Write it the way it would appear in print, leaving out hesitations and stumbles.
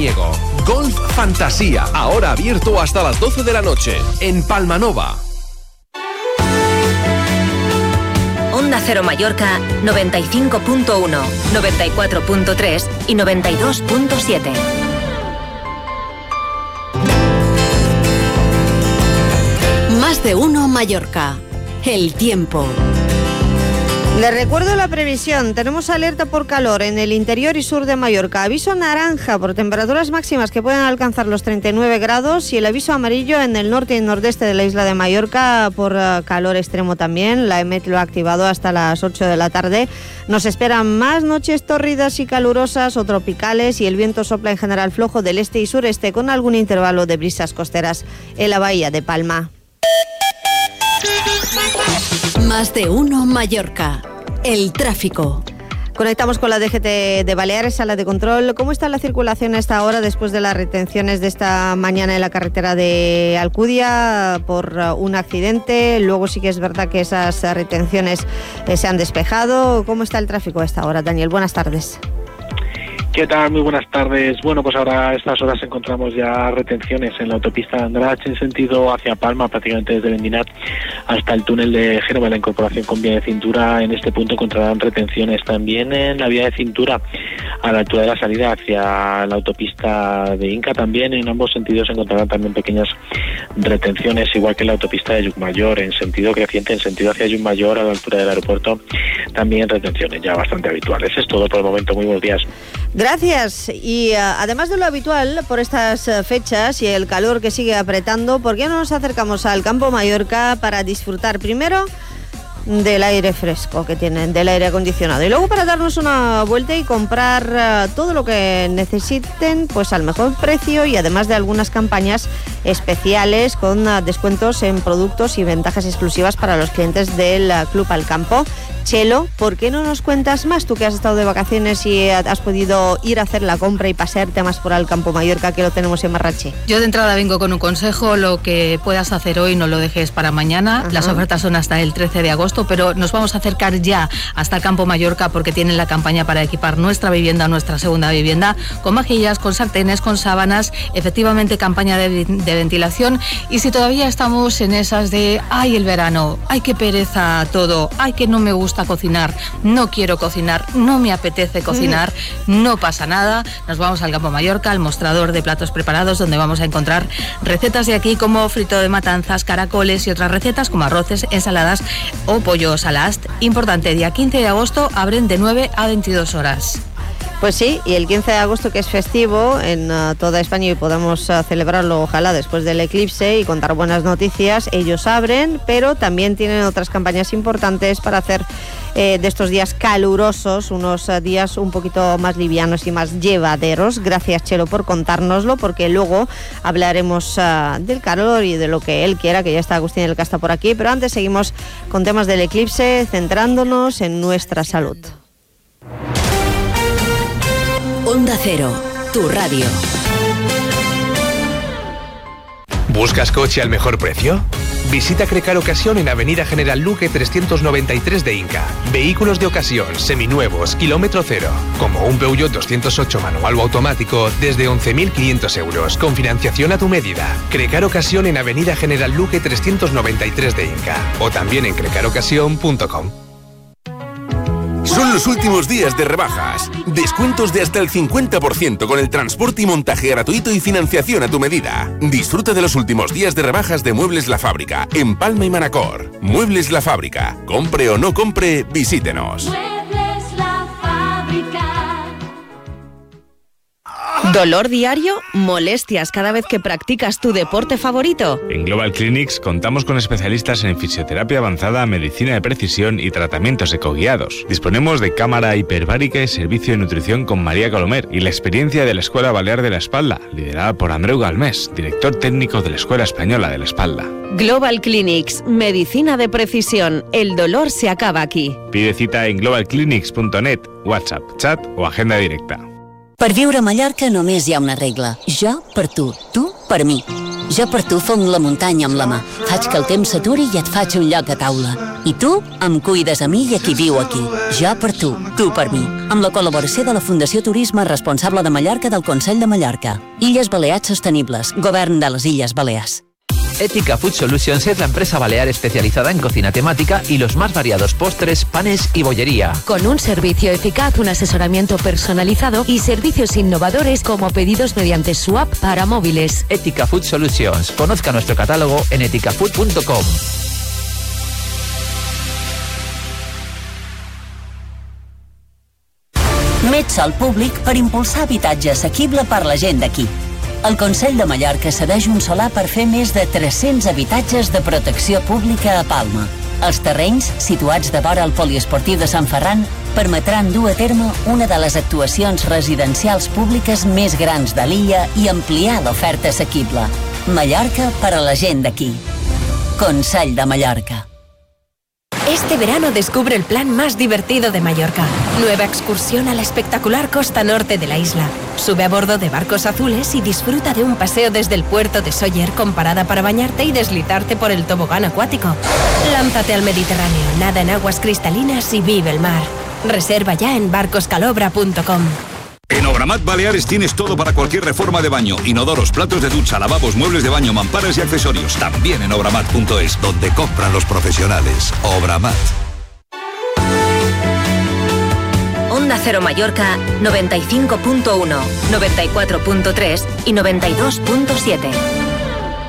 veraniego. Golf Fantasía, ahora abierto hasta las 12 de la noche, en Palmanova. Onda Cero Mallorca 95.1, 94.3 y 92.7. Más de uno Mallorca. El tiempo. Les recuerdo la previsión. Tenemos alerta por calor en el interior y sur de Mallorca. Aviso naranja por temperaturas máximas que pueden alcanzar los 39 grados y el aviso amarillo en el norte y nordeste de la isla de Mallorca por calor extremo también. La EMET lo ha activado hasta las 8 de la tarde. Nos esperan más noches tórridas y calurosas o tropicales y el viento sopla en general flojo del este y sureste con algún intervalo de brisas costeras en la bahía de Palma. Más de uno Mallorca. El tráfico. Conectamos con la DGT de Baleares, sala de control. ¿Cómo está la circulación a esta hora después de las retenciones de esta mañana en la carretera de Alcudia por un accidente? Luego sí que es verdad que esas retenciones se han despejado. ¿Cómo está el tráfico a esta hora, Daniel? Buenas tardes. ¿Qué tal? Muy buenas tardes. Bueno, pues ahora a estas horas encontramos ya retenciones en la autopista de Andratx en sentido hacia Palma, prácticamente desde Vendinat hasta el túnel de Génova, la incorporación con vía de cintura. En este punto encontrarán retenciones también en la vía de cintura a la altura de la salida hacia la autopista de Inca. También en ambos sentidos encontrarán también pequeñas retenciones, igual que en la autopista de Llucmayor, en sentido creciente, en sentido hacia Llucmayor, a la altura del aeropuerto, también retenciones ya bastante habituales. Es todo por el momento. Muy buenos días. Gracias. Y además de lo habitual por estas fechas y el calor que sigue apretando, ¿por qué no nos acercamos al Campo Mallorca para disfrutar primero del aire fresco que tienen, del aire acondicionado, y luego para darnos una vuelta y comprar todo lo que necesiten pues al mejor precio, y además de algunas campañas especiales con descuentos en productos y ventajas exclusivas para los clientes del Club Al Campo? Chelo, ¿por qué no nos cuentas más? Tú que has estado de vacaciones y has podido ir a hacer la compra y pasearte más por el Campo Mallorca, que lo tenemos en Marrache. Yo de entrada vengo con un consejo: lo que puedas hacer hoy no lo dejes para mañana. Ajá. Las ofertas son hasta el 13 de agosto, pero nos vamos a acercar ya hasta el Campo Mallorca porque tienen la campaña para equipar nuestra vivienda, nuestra segunda vivienda, con vajillas, con sartenes, con sábanas, efectivamente campaña de ventilación. Y si todavía estamos en esas de ¡ay, el verano! ¡Ay, qué pereza todo! ¡Ay, que no me gusta cocinar! No quiero cocinar, no me apetece cocinar. No pasa nada. Nos vamos al Campo Mallorca, al mostrador de platos preparados, donde vamos a encontrar recetas de aquí como frito de matanzas, caracoles y otras recetas como arroces, ensaladas o pollo salast. Importante, día 15 de agosto abren de 9 a 22 horas. Pues sí, y el 15 de agosto, que es festivo en toda España y podamos celebrarlo ojalá después del eclipse y contar buenas noticias, ellos abren, pero también tienen otras campañas importantes para hacer de estos días calurosos unos días un poquito más livianos y más llevaderos. Gracias, Chelo, por contárnoslo, porque luego hablaremos del calor y de lo que él quiera, que ya está Agustín del Casta por aquí, pero antes seguimos con temas del eclipse, centrándonos en nuestra salud. Onda Cero, tu radio. ¿Buscas coche al mejor precio? Visita Crecar Ocasión en Avenida General Luque 393 de Inca. Vehículos de ocasión, seminuevos, kilómetro cero, como un Peugeot 208 manual o automático, desde 11.500 euros, con financiación a tu medida. Crecar Ocasión en Avenida General Luque 393 de Inca, o también en crecarocasión.com. Son los últimos días de rebajas. Descuentos de hasta el 50% con el transporte y montaje gratuito y financiación a tu medida. Disfruta de los últimos días de rebajas de Muebles La Fábrica en Palma y Manacor. Muebles La Fábrica. Compre o no compre, visítenos. ¿Dolor diario? ¿Molestias cada vez que practicas tu deporte favorito? En Global Clinics contamos con especialistas en fisioterapia avanzada, medicina de precisión y tratamientos ecoguiados. Disponemos de cámara hiperbárica y servicio de nutrición con María Colomer y la experiencia de la Escuela Balear de la Espalda, liderada por Andreu Galmés, director técnico de la Escuela Española de la Espalda. Global Clinics, medicina de precisión. El dolor se acaba aquí. Pide cita en globalclinics.net, WhatsApp, chat o agenda directa. Per viure a Mallorca només hi ha una regla. Jo per tu per mi. Jo per tu fong la muntanya amb la mà. Faig que el temps s'aturi i et faig un lloc a taula. I tu em cuides a mi i a qui viu aquí. Jo per tu per mi. Amb la col·laboració de la Fundació Turisme Responsable de Mallorca del Consell de Mallorca. Illes Balears Sostenibles. Govern de les Illes Balears. Ética Food Solutions es la empresa balear especializada en cocina temática y los más variados postres, panes y bollería. Con un servicio eficaz, un asesoramiento personalizado y servicios innovadores como pedidos mediante su app para móviles. Ética Food Solutions. Conozca nuestro catálogo en eticafood.com. Metsol Públic per impulsar habitatge assequible per la gent d'aquí. El Consell de Mallorca cedeix un solar per fer més de 300 habitatges de protecció pública a Palma. Els terrenys, situats de vora el poliesportiu de Sant Ferran, permetran dur a terme una de les actuacions residencials públiques més grans de l'illa i ampliar l'oferta assequible. Mallorca per a la gent d'aquí. Consell de Mallorca. Este verano descubre el plan más divertido de Mallorca. Nueva excursión a la espectacular costa norte de la isla. Sube a bordo de barcos azules y disfruta de un paseo desde el puerto de Sóller con parada para bañarte y deslizarte por el tobogán acuático. Lánzate al Mediterráneo, nada en aguas cristalinas y vive el mar. Reserva ya en barcoscalobra.com. En Obramat Baleares tienes todo para cualquier reforma de baño. Inodoros, platos de ducha, lavabos, muebles de baño, mamparas y accesorios. También en obramat.es, donde compran los profesionales. Obramat. Onda Cero Mallorca 95.1, 94.3 y 92.7.